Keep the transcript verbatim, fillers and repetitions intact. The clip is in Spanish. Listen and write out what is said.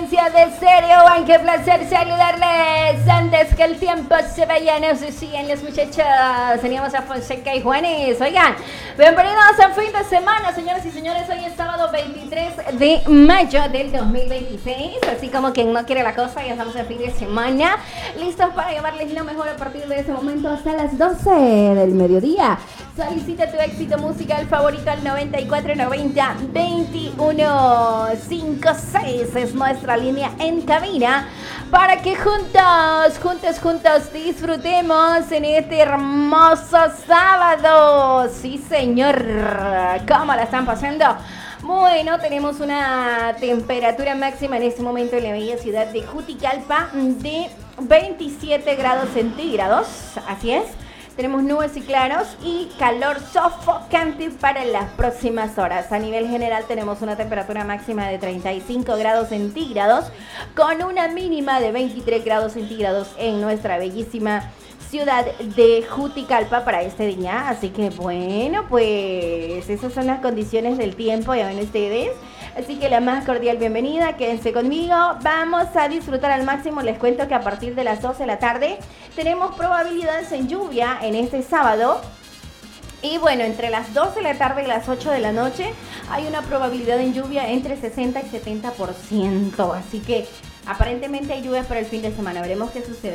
frecuencia de Stereo One. Qué placer saludarles antes que el tiempo se vaya. No se siguen los muchachos. Teníamos a Fonseca y Juanes. Oigan, bienvenidos a fin de semana, señoras y señores. Hoy es sábado veintitrés de mayo del dos mil veintiséis. Así como quien no quiere la cosa, ya estamos en fin de semana. Listos para llevarles lo mejor a partir de ese momento hasta las doce del mediodía. Solicita tu éxito musical favorito al noventa y cuatro noventa veintiuno cincuenta y seis. Es nuestra línea en cabina para que juntos, juntos, juntos disfrutemos en este hermoso sábado. Sí, señor. ¿Cómo la están pasando? Bueno, tenemos una temperatura máxima en este momento en la bella ciudad de Juticalpa de veintisiete grados centígrados. Así es. Tenemos nubes y claros y calor sofocante para las próximas horas. A nivel general tenemos una temperatura máxima de treinta y cinco grados centígrados con una mínima de veintitrés grados centígrados en nuestra bellísima ciudad de Juticalpa para este día. Así que bueno, pues esas son las condiciones del tiempo, ya ven ustedes. Así que la más cordial bienvenida, quédense conmigo, vamos a disfrutar al máximo. Les cuento que a partir de las doce de la tarde tenemos probabilidades en lluvia en este sábado. Y bueno, entre las doce de la tarde y las ocho de la noche hay una probabilidad en lluvia entre sesenta y setenta por ciento. Así que aparentemente hay lluvias para el fin de semana, veremos qué sucede.